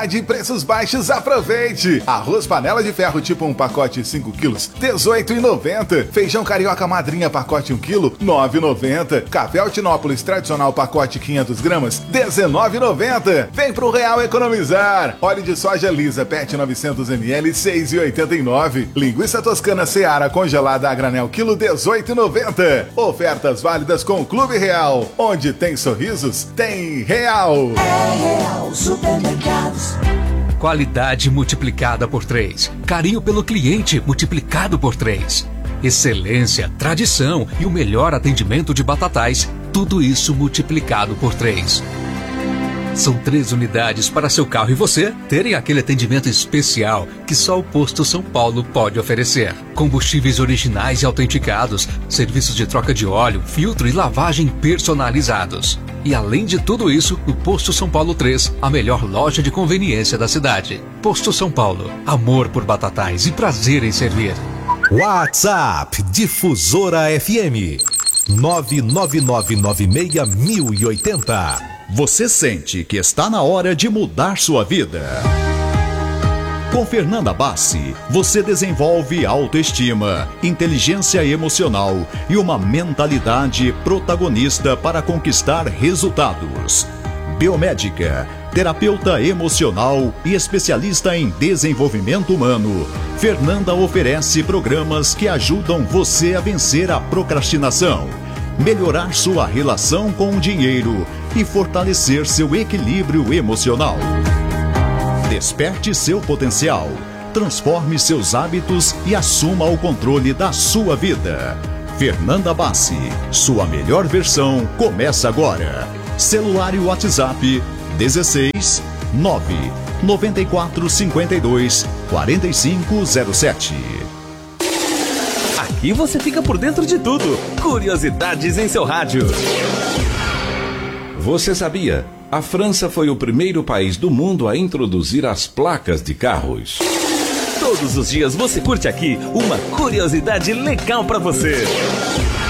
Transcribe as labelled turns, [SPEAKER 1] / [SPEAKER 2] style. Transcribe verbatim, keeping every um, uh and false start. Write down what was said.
[SPEAKER 1] De preços baixos, aproveite! Arroz panela de ferro tipo um pacote cinco quilos, dezoito reais e noventa centavos. Feijão carioca madrinha pacote um quilo, nove reais e noventa centavos. Café Altinópolis tradicional pacote quinhentas gramas, dezenove reais e noventa centavos. Vem pro Real economizar! Óleo de soja lisa Pet novecentos mililitros, seis reais e oitenta e nove centavos. Linguiça toscana Seara congelada a granel quilo, dezoito reais e noventa centavos. Ofertas válidas com o Clube Real. Onde tem sorrisos, tem Real.
[SPEAKER 2] É Real Supermercados.
[SPEAKER 3] Qualidade multiplicada por três. Carinho pelo cliente multiplicado por três. Excelência, tradição e o melhor atendimento de Batatais. Tudo isso multiplicado por três. São três unidades para seu carro e você terem aquele atendimento especial que só o Posto São Paulo pode oferecer. Combustíveis originais e autenticados, serviços de troca de óleo, filtro e lavagem personalizados. E além de tudo isso, o Posto São Paulo três, a melhor loja de conveniência da cidade. Posto São Paulo, amor por Batatais e prazer em servir.
[SPEAKER 4] WhatsApp Difusora F M nove nove nove nove seis zero oito zero.
[SPEAKER 5] Você sente que está na hora de mudar sua vida? Com Fernanda Bassi, você desenvolve autoestima, inteligência emocional e uma mentalidade protagonista para conquistar resultados. Biomédica, terapeuta emocional e especialista em desenvolvimento humano, Fernanda oferece programas que ajudam você a vencer a procrastinação, melhorar sua relação com o dinheiro e fortalecer seu equilíbrio emocional. Desperte seu potencial, transforme seus hábitos e assuma o controle da sua vida. Fernanda Bassi, sua melhor versão começa agora. Celular e WhatsApp dezesseis nove nove quatro cinco dois quatro cinco zero sete.
[SPEAKER 6] Aqui você fica por dentro de tudo. Curiosidades em seu rádio.
[SPEAKER 7] Você sabia? A França foi o primeiro país do mundo a introduzir as placas de carros.
[SPEAKER 6] Todos os dias você curte aqui uma curiosidade legal pra você.